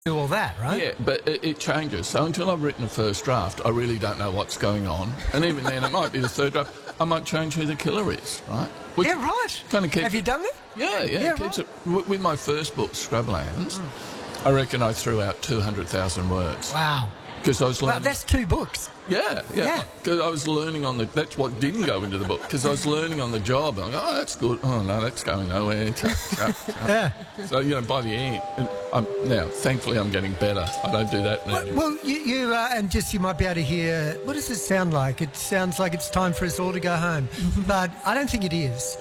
do all that, right? Yeah, but it changes. So until I've written the first draft, I really don't know what's going on. And even then, it might be the third draft. I might change who the killer is, right? Which Yeah, right. Kind of keeps Have you done that? Yeah, Yeah, keeps right. it. With my first book, Scrublands, I reckon I threw out 200,000 words. Wow. Because I was learning. Well, that's 2 books. Yeah. Because I was learning on the. That's what didn't go into the book. Because I was learning on the job. And I go, oh, that's good. Oh no, that's going nowhere. Yeah. So by the end, now thankfully I'm getting better. I don't do that now. Well, you and just you might be able to hear. What does this sound like? It sounds like it's time for us all to go home, but I don't think it is.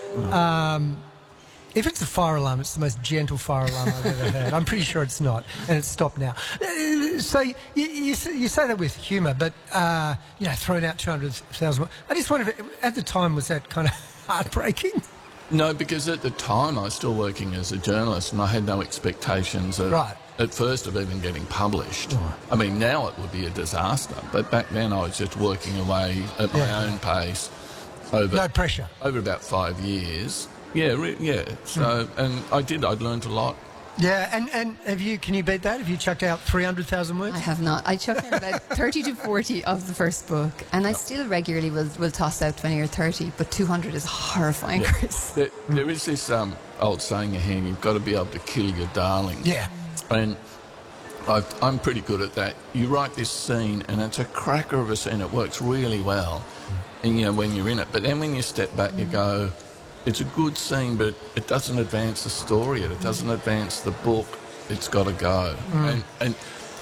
If it's a fire alarm, it's the most gentle fire alarm I've ever heard. I'm pretty sure it's not, and it's stopped now. So you say that with humour, but throwing out 200,000. I just wonder if at the time was that kind of heartbreaking? No, because at the time I was still working as a journalist and I had no expectations of, at first of even getting published. Right. I mean, now it would be a disaster, but back then I was just working away at my own pace. No pressure. Over about 5 years. Yeah. So, and I'd learned a lot. Yeah, and can you beat that? Have you chucked out 300,000 words? I have not. I chucked out about 30 to 40 of the first book, and I still regularly will toss out 20 or 30, but 200 is horrifying, Chris. There is this old saying here, you've got to be able to kill your darling. Yeah. And I'm pretty good at that. You write this scene, and it's a cracker of a scene. It works really well, and when you're in it. But then when you step back, you go, it's a good scene, but it doesn't advance the story. It doesn't advance the book. It's got to go, and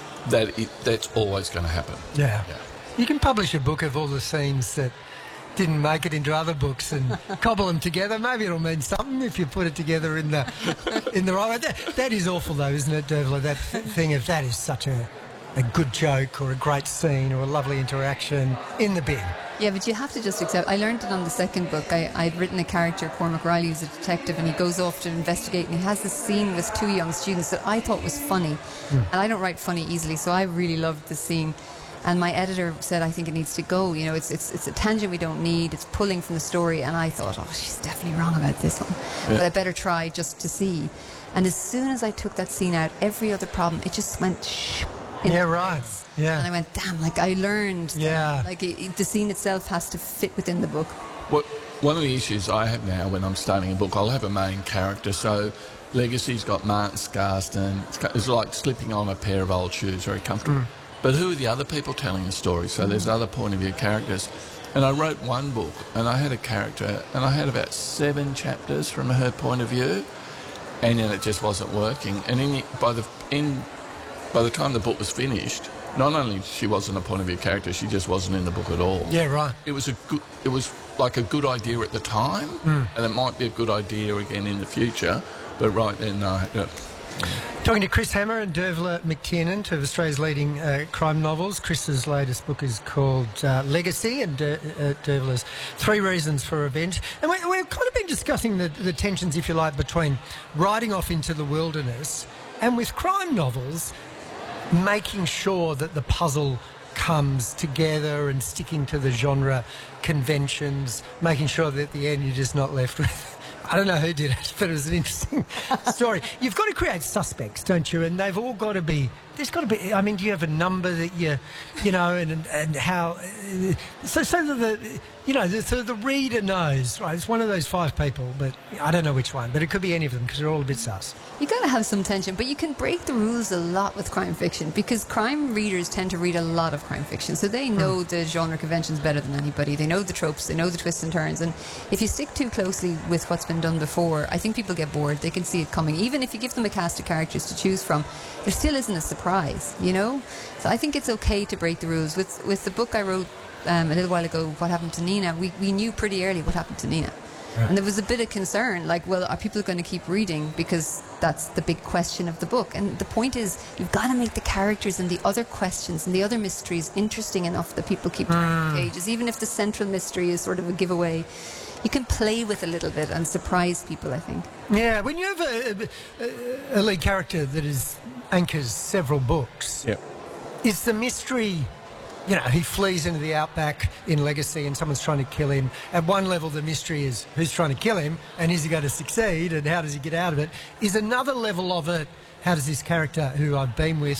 that's always going to happen. Yeah. You can publish a book of all the scenes that didn't make it into other books and cobble them together. Maybe it'll mean something if you put it together in the right way. That is awful, though, isn't it, Dervla? That thing of that is such a good joke or a great scene or a lovely interaction in the bin. Yeah, but you have to just accept. I learned it on the second book. I'd written a character, Cormac Riley, who's a detective, and he goes off to investigate, and he has this scene with 2 young students that I thought was funny. And I don't write funny easily, so I really loved the scene. And my editor said, I think it needs to go. It's a tangent we don't need. It's pulling from the story. And I thought, oh, she's definitely wrong about this one. Yeah. But I better try just to see. And as soon as I took that scene out, every other problem, it just went shh. Yeah, right. Yeah. And I went, damn, I learned. Yeah. The scene itself has to fit within the book. One of the issues I have now when I'm starting a book, I'll have a main character. So Legacy's got Martin Scarston. It's like slipping on a pair of old shoes, very comfortable. But who are the other people telling the story? So there's other point of view characters. And I wrote one book, and I had a character, and I had about 7 chapters from her point of view, and then it just wasn't working. And by the time the book was finished, not only she wasn't a point of view character, she just wasn't in the book at all. Yeah, right. It was like a good idea at the time, and it might be a good idea again in the future, but right then, no. Talking to Chris Hammer and Dervla McTiernan, two of Australia's leading crime novels. Chris's latest book is called Legacy, and Dervla's 3 Reasons for Revenge. And we've kind of been discussing the tensions, if you like, between riding off into the wilderness and with crime novels, making sure that the puzzle comes together and sticking to the genre conventions, making sure that at the end you're just not left with... I don't know who did it, but it was an interesting story. You've got to create suspects, don't you? And they've all got to be... There's got to be... I mean, do you have a number that and how... So that the reader knows, right? It's one of those 5 people, but I don't know which one. But it could be any of them because they're all a bit sus. You got to have some tension, but you can break the rules a lot with crime fiction because crime readers tend to read a lot of crime fiction, so they know the genre conventions better than anybody. They know the tropes, they know the twists and turns, and if you stick too closely with what's been done before, I think people get bored. They can see it coming. Even if you give them a cast of characters to choose from, there still isn't a surprise, So I think it's okay to break the rules. With the book I wrote a little while ago, What Happened to Nina, we knew pretty early what happened to Nina. Right. And there was a bit of concern, are people going to keep reading? Because that's the big question of the book. And the point is, you've got to make the characters and the other questions and the other mysteries interesting enough that people keep turning pages. Even if the central mystery is sort of a giveaway, you can play with a little bit and surprise people, I think. Yeah, when you have a lead character that anchors several books, is the mystery... he flees into the outback in Legacy and someone's trying to kill him. At one level, the mystery is who's trying to kill him and is he going to succeed and how does he get out of it? Is another level of it how does this character who I've been with